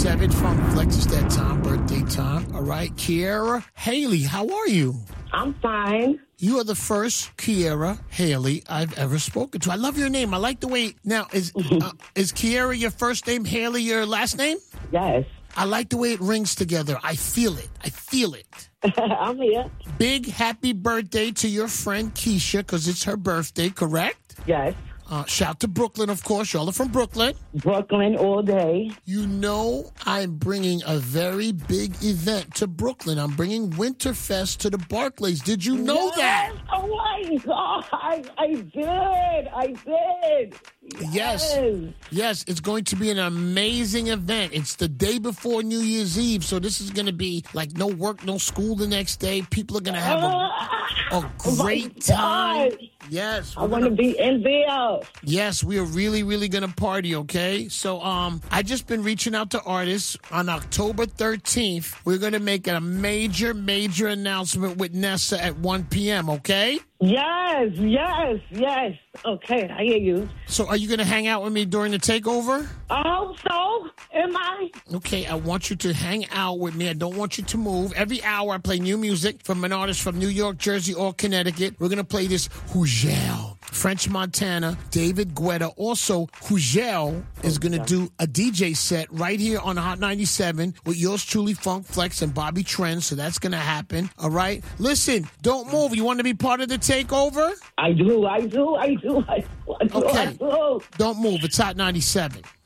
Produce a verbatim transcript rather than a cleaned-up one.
ninety-seven Funk Flex. It's that time, birthday time. All right, Kiera Haley, how are you? I'm fine. You are the first Kiera Haley I've ever spoken to. I love your name. I like the way. Now, is uh, is Kiera your first name, Haley your last name? Yes. I like the way it rings together. I feel it. I feel it. I'm here. Big happy birthday to your friend Keisha, because it's her birthday, correct? Yes. Uh, shout to Brooklyn, of course. Y'all are from Brooklyn. Brooklyn all day. You know I'm bringing a very big event to Brooklyn. I'm bringing Winterfest to the Barclays. Did you know yes. that? Oh, my God. I, I did. I did. Yes. yes. Yes, it's going to be an amazing event. It's the day before New Year's Eve, so this is going to be like no work, no school the next day. People are going to have a, a great time. Yes. I want to be in there. Yes, we are really, really going to party, okay? So um, I just been reaching out to artists. On October thirteenth, we're going to make a major, major announcement with Nessa at one p.m., okay? Yes, yes, yes. Okay, I hear you. So are you going to hang out with me during the takeover? I hope so. Am I? Okay, I want you to hang out with me. I don't want you to move. Every hour I play new music from an artist from New York, Jersey, or Connecticut. We're going to play this Hugel, French Montana, David Guetta. Also, Hugel is going to do a D J set right here on Hot ninety-seven with yours truly, Funk Flex and Bobby Trend. So that's going to happen. All right? Listen, don't move. You want to be part of the takeover? I do, I do, I do, I do, I do. Okay. I do. Don't move. It's Hot ninety-seven.